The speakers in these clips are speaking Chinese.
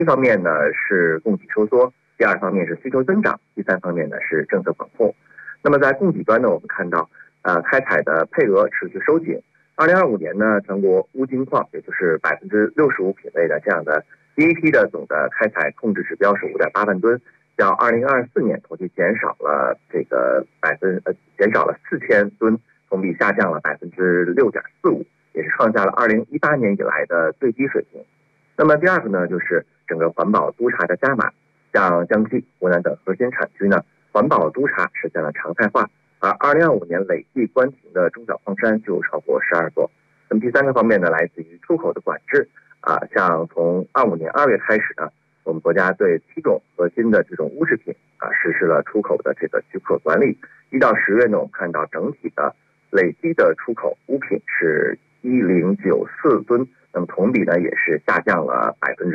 一方面呢是供给收缩，第二方面是需求增长，第三方面呢是政策管控。那么在供给端呢，我们看到开采的配额持续收紧。2025年呢，全国钨金矿也就是65%品类的这样的第一批的总的开采控制指标是5.8万吨，较2024年同期减少了4000吨，同比下降了6.45%，也是创下了2018年以来的最低水平。那么第二个呢，就是整个环保督查的加码，像江西、湖南等核心产区呢，环保督查实现了常态化，而2025年累计关停的中小矿山就超过12座。那么第三个方面呢，来自于出口的管制像从25年2月开始呢，我们国家对7种核心的这种钨制品实施了出口的这个许可管理。1到10月呢，我们看到整体的累计的出口钨品是1094吨，那么同比呢也是下降了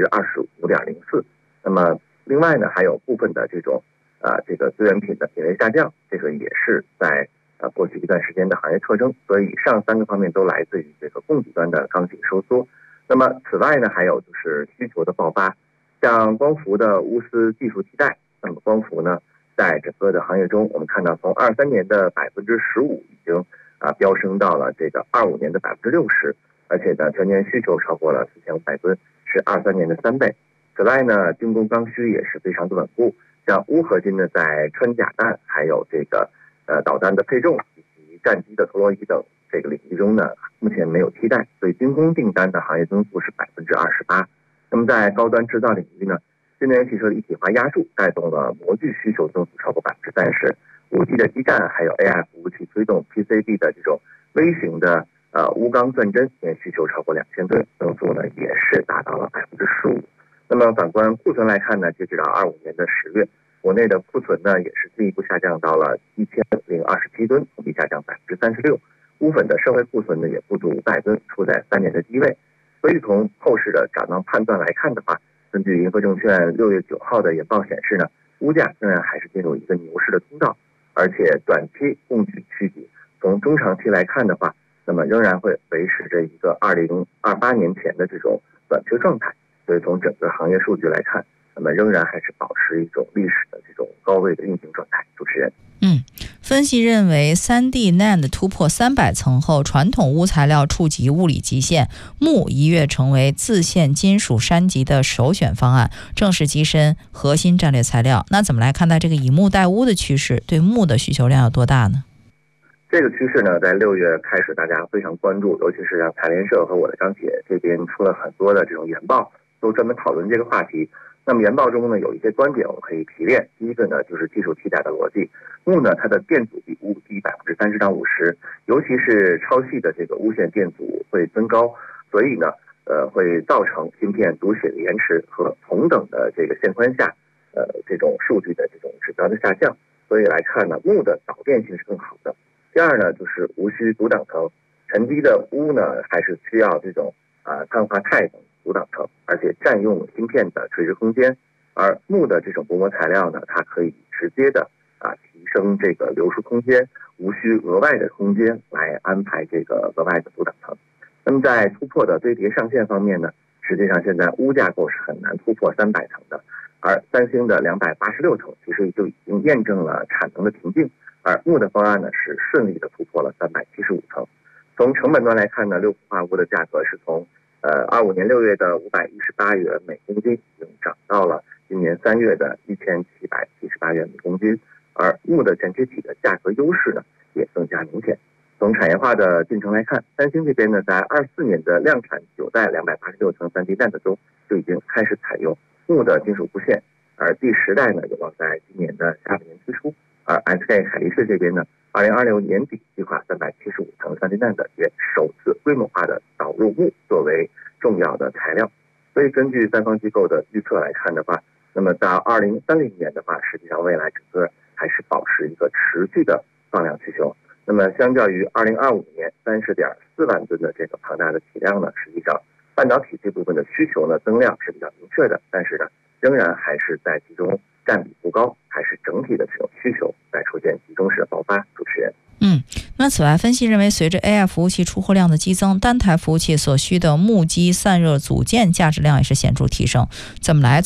25.04%。那么另外呢，还有部分的这种这个资源品的品类下降，这个也是在过去一段时间的行业特征。所以以上3个方面都来自于这个供给端的刚性收缩。那么此外呢，还有就是需求的爆发，像光伏的钨丝技术替代。那么光伏呢，在整个的行业中，我们看到从23年的15%已经飙升到了这个25年的60%，而且呢，全年需求超过了4500吨，是23年的3倍。此外呢，军工刚需也是非常的稳固，像钨合金呢，在穿甲弹、还有这个导弹的配重以及战机的陀螺仪等这个领域中呢，目前没有替代，所以军工订单的行业增速是28%。那么在高端制造领域呢，新能源汽车的一体化压铸带动了模具需求增速超过30%，5G 的基站还有 AI 服务器推动 PCB 的这种微型的钨钢钻针年需求超过2000吨，增速呢也是达到了15%。那么反观库存来看呢，截止到25年的10月，国内的库存呢也是进一步下降到了1027吨，同比下降36%。钨粉的社会库存呢也不足500吨，处在3年的低位。所以从后市的展望判断来看的话，根据银河证券6月9号的研报显示呢，钨价仍然还是进入一个牛市的通道，而且短期供给趋紧。从中长期来看的话，那么仍然会维持着一个2028年前的这种短缺状态。所以从整个行业数据来看，那么仍然还是保持一种历史的这种高位的运行状态。主持人， 分析认为 3D NAND 突破300层后，传统钨材料触及物理极限，钼一跃成为自线金属山级的首选方案，正式跻身核心战略材料。那怎么来看待这个以钼代钨的趋势？对钼的需求量有多大呢？ 这个趋势呢，在6月开始大家非常关注，尤其是像财联社和我的钢铁这边出了很多的这种研报，都专门讨论这个话题。那么研报中呢，有一些观点我们可以提炼。第一个呢，就是技术替代的逻辑。钨呢，它的电阻比钨低30%到50%，尤其是超细的这个钨线电阻会增高，所以呢，会造成芯片读写的延迟和同等的这个线宽下，这种数据的这种指标的下降。所以来看呢，钨的导电性是更好的。第二呢，就是无需阻挡层，沉积的钨呢，还是需要这种碳化钛等阻挡层，而且占用芯片的垂直空间。而钨的这种薄膜材料呢，它可以直接的提升这个流出空间，无需额外的空间来安排这个额外的阻挡层。那么在突破的堆叠上限方面呢，实际上现在钨架构是很难突破300层的，而三星的286层其实就已经验证了产能的瓶颈，而钨的方案呢是顺利的突破了375层。从成本端来看呢，六氟化钨的价格是从25年6月的518元每公斤，已经涨到了今年3月的1778元每公斤，而钨的全缺体的价格优势呢也更加明显。从产业化的进程来看，三星这边呢，在24年的量产9代286层3D NAND中就已经开始采用钨的金属布线，而第10代呢有望在今年的下半年推出。而 SK 海力士这边呢，2026年底计划375层3D NAND也首次规模化的导入钨作为重要的材料。所以根据三方机构的预测来看的话，那么到2030年的话，实际上未来整个还是保持一个持续的放量需求。那么相较于2025年30.4万吨的这个庞大的体量呢，实际上半导体这部分的需求呢增量是比较明确的，但是呢仍然还是在其中占比不高，还是整体的这种需求在出现集中式的爆发。主持人， 那那此外，分析认为，随着 AI 服务器出货量的激增，单台服务器所需的木机散热组件价值量也是显著提升。怎么来